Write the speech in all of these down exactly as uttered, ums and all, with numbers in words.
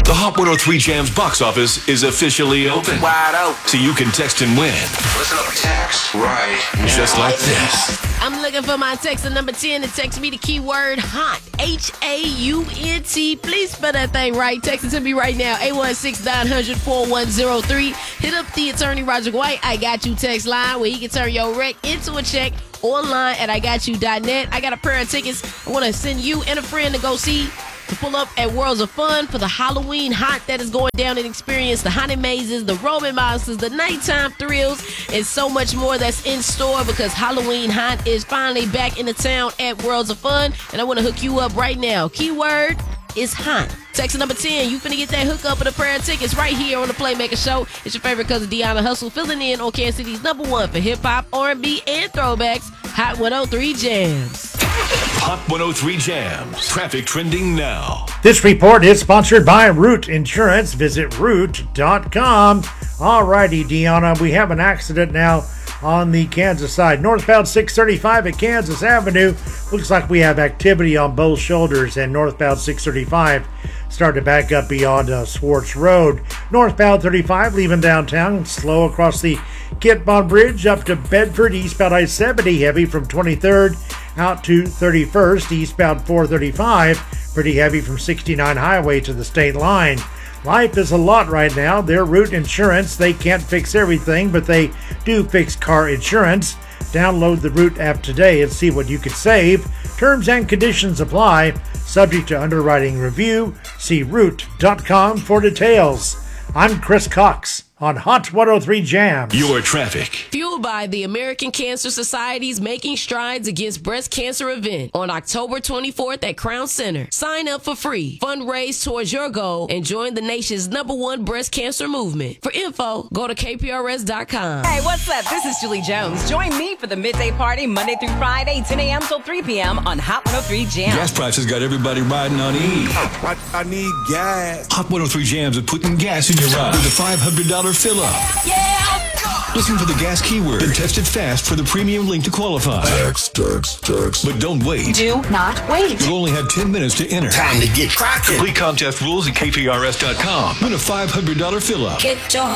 The Hot one oh three Jams box office is officially open. Wide open. So you can text and win. Listen up, text right now. Just like this. I'm looking for my texter number ten to text me the keyword HAUNT. H A U N T. Please spell that thing right. Text it to me right now. eight one six, nine hundred, four one zero three. Hit up the attorney Roger White. I got you text line where he can turn your wreck into a check online at I got you dot net. I got a pair of tickets I want to send you and a friend to go see. To pull up at Worlds of Fun for the Halloween haunt that is going down and experience the haunted mazes, the roaming monsters, the nighttime thrills, and so much more that's in store because Halloween haunt is finally back in the town at Worlds of Fun, and I want to hook you up right now. Keyword is haunt. Text number ten. You finna get that hookup of a pair of tickets right here on the Playmaker Show. It's your favorite cousin Deanna Hustle filling in on Kansas City's number one for hip hop, R and B, and throwbacks. Hot one oh three Jams. Hot one oh three Jams. Traffic trending now. This report is sponsored by Root Insurance. Visit root dot com. All righty, Deanna. We have an accident now on the Kansas side. Northbound six thirty-five at Kansas Avenue. Looks like we have activity on both shoulders, and northbound six thirty-five starting to back up beyond uh, Swartz Road. Northbound thirty-five leaving downtown, slow across the Kit Bond Bridge up to Bedford. Eastbound I seventy heavy from twenty-third out to thirty-first. Eastbound four thirty-five pretty heavy from sixty-nine Highway to the state line. Life is a lot right now. Their Root Insurance, they can't fix everything, but they do fix car insurance. Download the Root app today and see what you could save. Terms and conditions apply. Subject to underwriting review. See root dot com for details. I'm Chris Cox on Hot one oh three Jams. Your traffic. Fueled by the American Cancer Society's Making Strides Against Breast Cancer event on October twenty-fourth at Crown Center. Sign up for free, fundraise towards your goal, and join the nation's number one breast cancer movement. For info, go to K P R S dot com. Hey, what's up? This is Julie Jones. Join me for the Midday Party Monday through Friday, ten a.m. till three p.m. on Hot one oh three Jams. Gas prices got everybody riding on E. I, I need gas. Hot one oh three Jams are putting gas in your ride with a five hundred dollars fill-up. Yeah! Listen for the gas keyword and text it fast for the premium link to qualify. Text, text, text. But don't wait. Do not wait. You'll only have ten minutes to enter. Time to get cracking. Complete contest rules at K P R S dot com. Win a five hundred dollars fill-up. Get your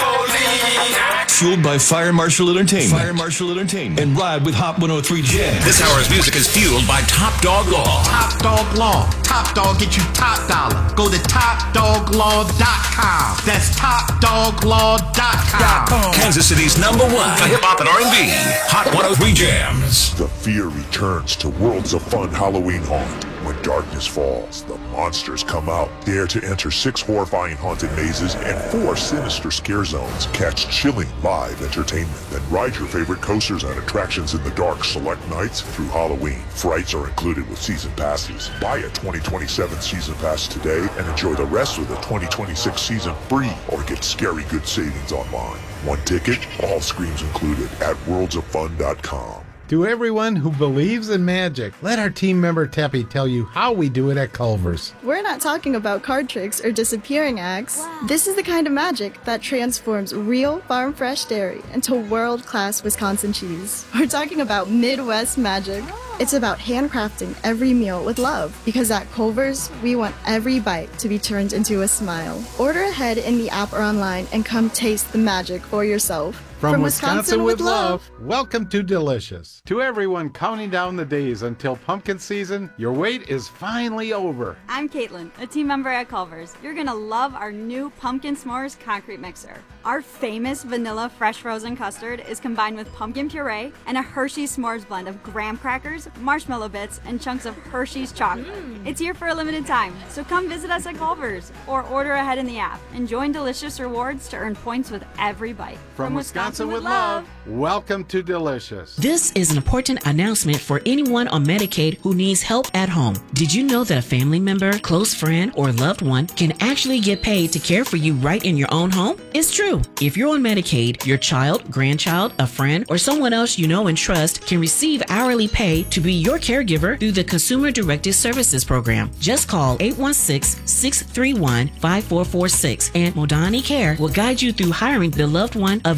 gasoline. Fueled by Fire Marshal Entertainment. Fire Marshal Entertainment. And ride with Hot one oh three Jams. This hour's music is fueled by Top Dog Law. Top Dog Law. Top Dog get you top dollar. Go to top dog law dot com. That's top dog law dot com. Kansas City's number one for hip hop and R and B. Hot one oh three Jams. The fear returns to Worlds of Fun Halloween Haunt. When darkness falls, the monsters come out. Dare to enter six horrifying haunted mazes and four sinister scare zones. Catch chilling live entertainment. Then ride your favorite coasters and attractions in the dark select nights through Halloween. Frights are included with season passes. Buy a twenty twenty-seven season pass today and enjoy the rest of the twenty twenty-six season free, or get scary good savings online. One ticket, all screams included at worlds of fun dot com. To everyone who believes in magic, let our team member Teppy tell you how we do it at Culver's. We're not talking about card tricks or disappearing acts. Wow. This is the kind of magic that transforms real farm-fresh dairy into world-class Wisconsin cheese. We're talking about Midwest magic. It's about handcrafting every meal with love, because at Culver's, we want every bite to be turned into a smile. Order ahead in the app or online and come taste the magic for yourself. From, From Wisconsin, Wisconsin with love, welcome to Delicious. To everyone counting down the days until pumpkin season, your wait is finally over. I'm Caitlin, a team member at Culver's. You're gonna love our new Pumpkin S'mores concrete mixer. Our famous vanilla fresh frozen custard is combined with pumpkin puree and a Hershey's S'mores blend of graham crackers, marshmallow bits, and chunks of Hershey's chocolate. Mm. It's here for a limited time, so come visit us at Culver's or order ahead in the app and join Delicious Rewards to earn points with every bite. From, From Wisconsin, Wisconsin with love, welcome to Delicious. This is an important announcement for anyone on Medicaid who needs help at home. Did you know that a family member, close friend, or loved one can actually get paid to care for you right in your own home? It's true. If you're on Medicaid, your child, grandchild, a friend, or someone else you know and trust can receive hourly pay to be your caregiver through the Consumer Directed Services Program. Just call eight one six, six three one, five four four six and Modani Care will guide you through hiring the loved one of your choice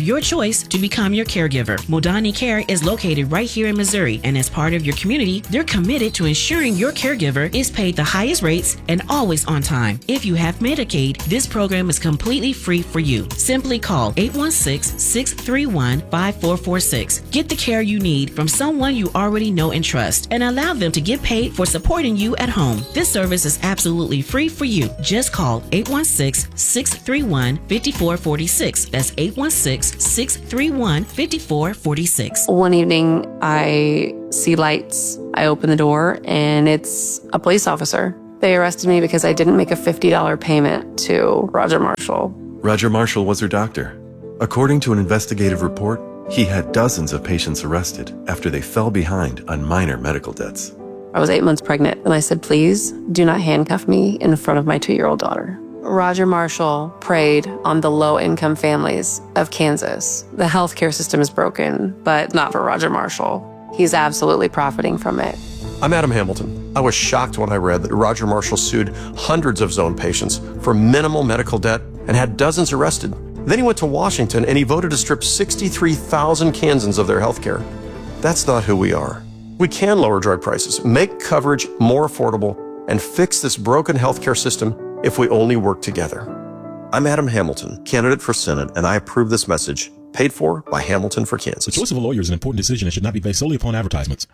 choice to become your caregiver. Modani Care is located right here in Missouri, and as part of your community, they're committed to ensuring your caregiver is paid the highest rates and always on time. If you have Medicaid, this program is completely free for you. Simply call eight one six, six three one, five four four six. Get the care you need from someone you already know and trust, and allow them to get paid for supporting you at home. This service is absolutely free for you. Just call eight one six, six three one, five four four six. That's eight one six, six three one, five four four six. One evening, I see lights. I open the door, and it's a police officer. They arrested me because I didn't make a fifty dollars payment to Roger Marshall. Roger Marshall was her doctor. According to an investigative report, he had dozens of patients arrested after they fell behind on minor medical debts. I was eight months pregnant, and I said, please do not handcuff me in front of my two-year-old daughter. Roger Marshall preyed on the low-income families of Kansas. The healthcare system is broken, but not for Roger Marshall. He's absolutely profiting from it. I'm Adam Hamilton. I was shocked when I read that Roger Marshall sued hundreds of Zone patients for minimal medical debt and had dozens arrested. Then he went to Washington and he voted to strip sixty-three thousand Kansans of their health care. That's not who we are. We can lower drug prices, make coverage more affordable, and fix this broken healthcare system if we only work together. I'm Adam Hamilton, candidate for Senate, and I approve this message, paid for by Hamilton for Kansas. The choice of a lawyer is an important decision and should not be based solely upon advertisements.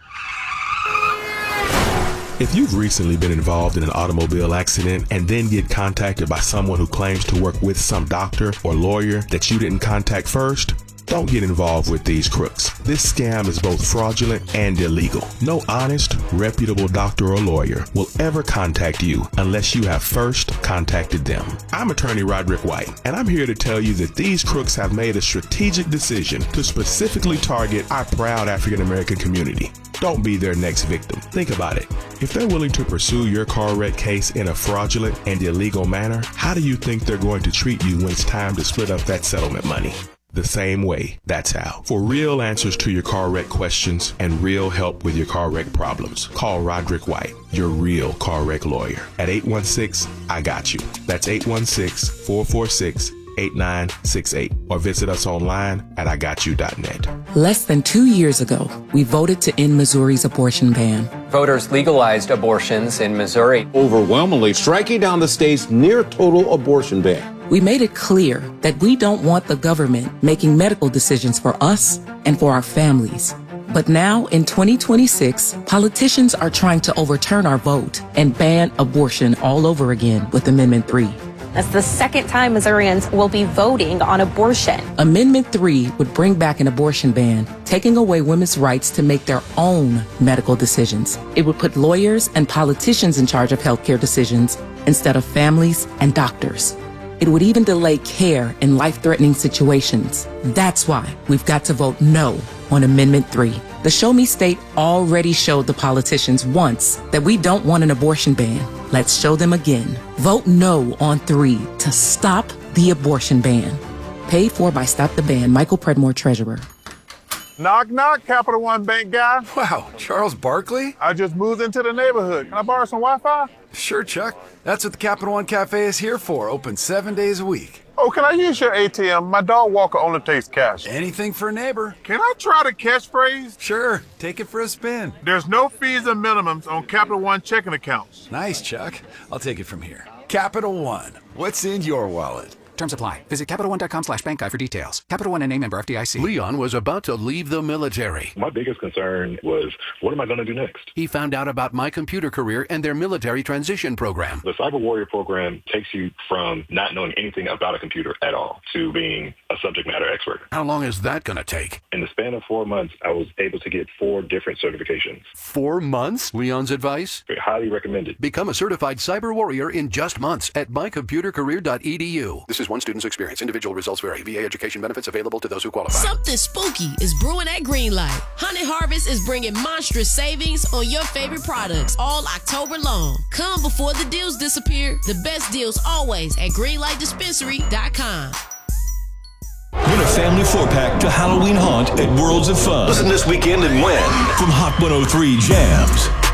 If you've recently been involved in an automobile accident and then get contacted by someone who claims to work with some doctor or lawyer that you didn't contact first, don't get involved with these crooks. This scam is both fraudulent and illegal. No honest, reputable doctor or lawyer will ever contact you unless you have first contacted them. I'm attorney Roderick White, and I'm here to tell you that these crooks have made a strategic decision to specifically target our proud African American community. Don't be their next victim. Think about it. If they're willing to pursue your car wreck case in a fraudulent and illegal manner, how do you think they're going to treat you when it's time to split up that settlement money? The same way. That's how. For real answers to your car wreck questions and real help with your car wreck problems, call Roderick White, your real car wreck lawyer, at eight one six, I got you. That's eight one six, four four six, eight nine six eight, or visit us online at I got you dot net. Less than two years ago, we voted to end Missouri's abortion ban. Voters legalized abortions in Missouri, overwhelmingly striking down the state's near total abortion ban. We made it clear that we don't want the government making medical decisions for us and for our families. But now, in twenty twenty-six, politicians are trying to overturn our vote and ban abortion all over again with Amendment three. That's the second time Missourians will be voting on abortion. Amendment three would bring back an abortion ban, taking away women's rights to make their own medical decisions. It would put lawyers and politicians in charge of healthcare decisions instead of families and doctors. It would even delay care in life-threatening situations. That's why we've got to vote no on Amendment three. The Show Me State already showed the politicians once that we don't want an abortion ban. Let's show them again. Vote no on three to stop the abortion ban. Paid for by Stop the Ban. Michael Predmore, Treasurer. Knock, knock, Capital One Bank guy. Wow, Charles Barkley? I just moved into the neighborhood. Can I borrow some Wi-Fi? Sure, Chuck. That's what the Capital One Cafe is here for, open seven days a week. Oh, can I use your A T M? My dog Walker only takes cash. Anything for a neighbor. Can I try the catchphrase? Sure, take it for a spin. There's no fees and minimums on Capital One checking accounts. Nice, Chuck. I'll take it from here. Capital One. What's in your wallet? Terms apply. Visit CapitalOne.com slash bank guy for details. Capital One and name member F D I C. Leon was about to leave the military. My biggest concern was, what am I going to do next? He found out about My Computer Career and their military transition program. The Cyber Warrior program takes you from not knowing anything about a computer at all to being a subject matter expert. How long is that going to take? In the span of four months, I was able to get four different certifications. Four months? Leon's advice? Highly recommended. Become a certified cyber warrior in just months at my computer career dot e d u. This is one student's experience. Individual results vary. V A education benefits available to those who qualify. Something spooky is brewing at Greenlight. Honey Harvest is bringing monstrous savings on your favorite products all October long. Come before the deals disappear. The best deals always at greenlight dispensary dot com. Win a family four-pack to Halloween haunt at Worlds of Fun. Listen this weekend and win. From Hot one oh three Jams.